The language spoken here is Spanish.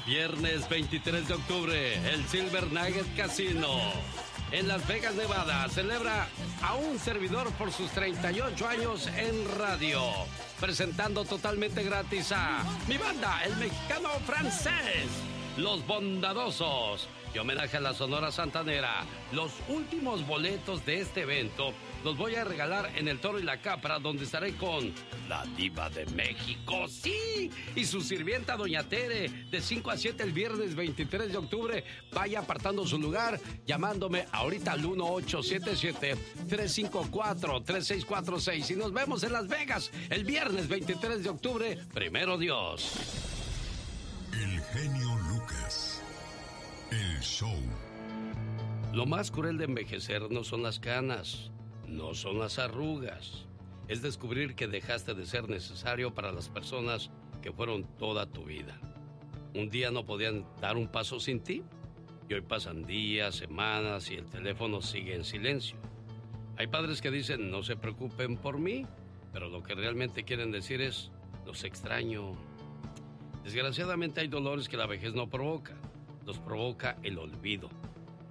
Viernes 23 de octubre, el Silver Nugget Casino en Las Vegas, Nevada, celebra a un servidor por sus 38 años en radio, presentando totalmente gratis a mi banda, el Mexicano Francés, Los Bondadosos, y homenaje a la Sonora Santanera. Los últimos boletos de este evento los voy a regalar en El Toro y la Capra, donde estaré con la Diva de México, ¡sí! Y su sirvienta Doña Tere, de 5 a 7 el viernes 23 de octubre. Vaya apartando su lugar, llamándome ahorita al 1877-354-3646. Y nos vemos en Las Vegas el viernes 23 de octubre, primero Dios. El genio Lucas, el show. Lo más cruel de envejecer no son las canas, no son las arrugas. Es descubrir que dejaste de ser necesario para las personas que fueron toda tu vida. Un día no podían dar un paso sin ti, y hoy pasan días, semanas y el teléfono sigue en silencio. Hay padres que dicen, no se preocupen por mí, pero lo que realmente quieren decir es, los extraño. Desgraciadamente hay dolores que la vejez no provoca, los provoca el olvido.